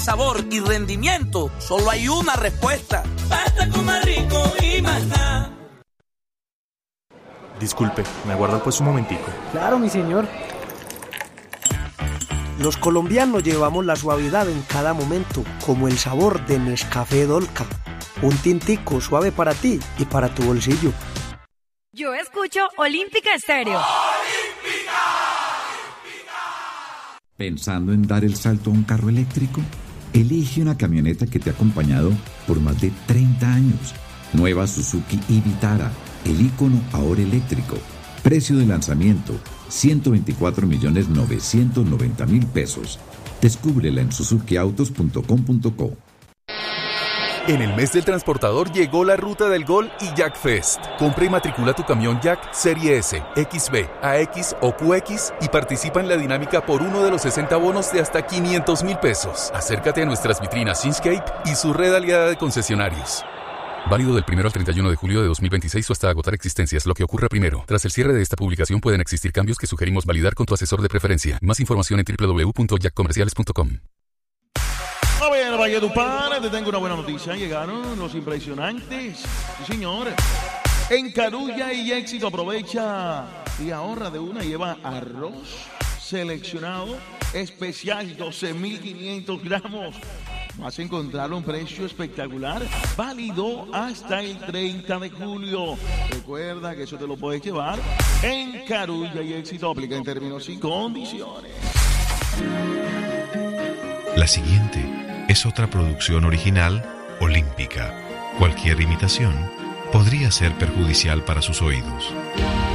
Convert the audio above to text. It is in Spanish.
sabor y rendimiento, solo hay una respuesta. Pasta con más rico y más nada. Disculpe, ¿me aguarda pues un momentico? Claro, mi señor. Los colombianos llevamos la suavidad en cada momento, como el sabor de Nescafé Dolca. Un tintico suave para ti y para tu bolsillo. Yo escucho Olímpica Estéreo. ¿Pensando en dar el salto a un carro eléctrico? Elige una camioneta que te ha acompañado por más de 30 años. Nueva Suzuki Vitara, el ícono ahora eléctrico. Precio de lanzamiento, 124.990.000 pesos. Descúbrela en suzukiautos.com.co. En el mes del transportador llegó la ruta del Gol y Jack Fest. Compra y matricula tu camión Jack Serie S, XB, AX o QX y participa en la dinámica por uno de los 60 bonos de hasta 500,000 pesos. Acércate a nuestras vitrinas Inscape y su red aliada de concesionarios. Válido del 1 al 31 de julio de 2026 o hasta agotar existencias, lo que ocurra primero. Tras el cierre de esta publicación pueden existir cambios que sugerimos validar con tu asesor de preferencia. Más información en www.jackcomerciales.com. A ver, Valledupar, te tengo una buena noticia. Llegaron los impresionantes. Sí, señor. En Carulla y Éxito aprovecha y ahorra de una. Lleva arroz seleccionado especial, 12.500 gramos. Vas a encontrar un precio espectacular, válido hasta el 30 de julio. Recuerda que eso te lo puedes llevar en Carulla y Éxito. Aplica en términos y condiciones. La siguiente es otra producción original olímpica. Cualquier imitación podría ser perjudicial para sus oídos.